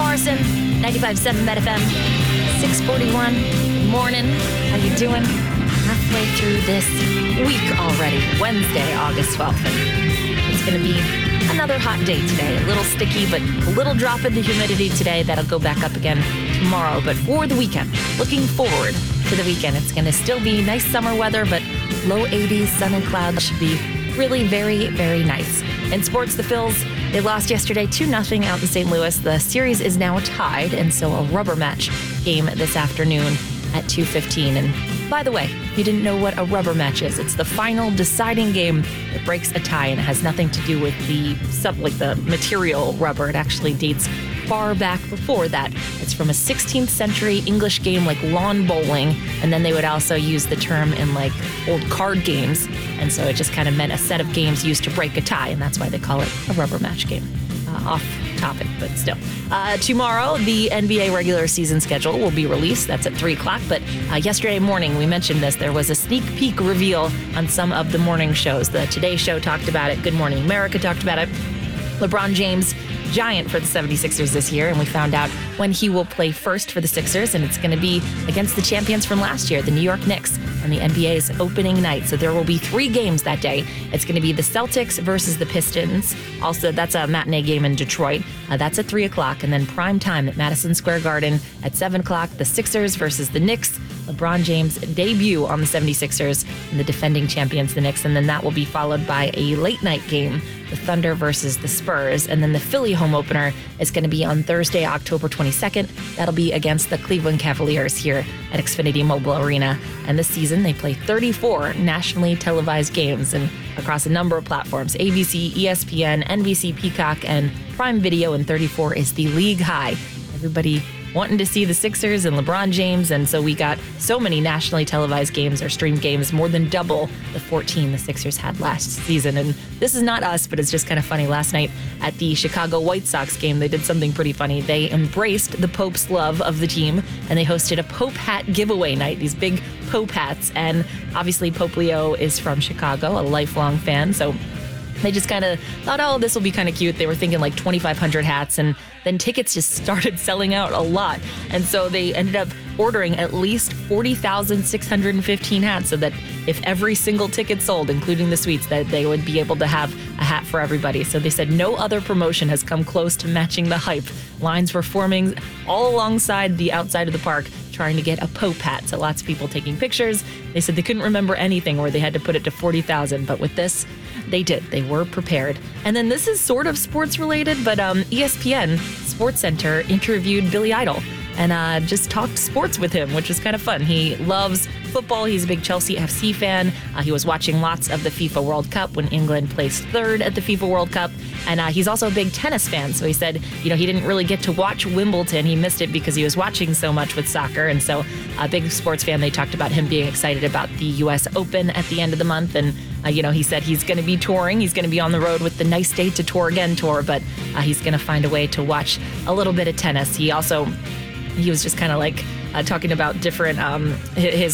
Morrison, 95.7 Met FM, 6:41 morning. How you doing? Halfway through this week already, Wednesday, August 12th. And it's going to be another hot day today. A little sticky, but a little drop in the humidity today. That'll go back up again tomorrow. But for the weekend, looking forward to the weekend, it's going to still be nice summer weather, but low 80s, sun and clouds should be really very, very nice. In sports, the Phils, they lost yesterday 2-0 out in St. Louis. The series is now tied, and so a rubber match game this afternoon at 2:15. And by the way, if you didn't know what a rubber match is, it's the final deciding game that breaks a tie, and it has nothing to do with the material rubber. It actually dates far back before that. It's from a 16th century English game like lawn bowling, and then they would also use the term in like old card games, and so it just kind of meant a set of games used to break a tie, and that's why they call it a rubber match game. Off topic, but still. Tomorrow, the NBA regular season schedule will be released. That's at 3 o'clock. But yesterday morning, we mentioned this. There was a sneak peek reveal on some of the morning shows. The Today Show talked about it. Good Morning America talked about it. LeBron James, giant for the 76ers this year, and we found out when he will play first for the Sixers, and it's going to be against the champions from last year, the New York Knicks, on the NBA's opening night. So there will be 3 games that day. It's going to be the Celtics versus the Pistons. Also, that's a matinee game in Detroit. That's at 3 o'clock, and then prime time at Madison Square Garden at 7 o'clock, the Sixers versus the Knicks. LeBron James' debut on the 76ers and the defending champions, the Knicks, and then that will be followed by a late night game, the Thunder versus the Spurs, and then the Philly home opener is going to be on Thursday, October 22nd. That'll be against the Cleveland Cavaliers here at Xfinity Mobile Arena. And this season, they play 34 nationally televised games and across a number of platforms: ABC, ESPN, NBC, Peacock, and Prime Video, and 34 is the league high. Everybody wanting to see the Sixers and LeBron James, and so we got so many nationally televised games or streamed games, more than double the 14 the Sixers had last season. And this is not us, but it's just kind of funny. Last night at the Chicago White Sox game, they did something pretty funny. They embraced the Pope's love of the team, and they hosted a Pope hat giveaway night, these big Pope hats. And obviously Pope Leo is from Chicago, a lifelong fan, so they just kind of thought, oh, this will be kind of cute. They were thinking like 2,500 hats, and then tickets just started selling out a lot. And so they ended up ordering at least 40,615 hats, so that if every single ticket sold, including the suites, that they would be able to have a hat for everybody. So they said no other promotion has come close to matching the hype. Lines were forming all alongside the outside of the park trying to get a Pope hat. So lots of people taking pictures. They said they couldn't remember anything where they had to put it to 40,000, but with this, they did. They were prepared. And then this is sort of sports related, but ESPN Sports Center interviewed Billy Idol and just talked sports with him, which was kind of fun. He loves football. He's a big Chelsea FC fan. He was watching lots of the FIFA World Cup when England placed 3rd at the FIFA World Cup. And he's also a big tennis fan. So he said, he didn't really get to watch Wimbledon. He missed it because he was watching so much with soccer. And so a big sports fan. They talked about him being excited about the U.S. Open at the end of the month. And, he said he's going to be touring. He's going to be on the road with the Nice Day to Tour Again tour, but he's going to find a way to watch a little bit of tennis. He was just kind of like talking about different his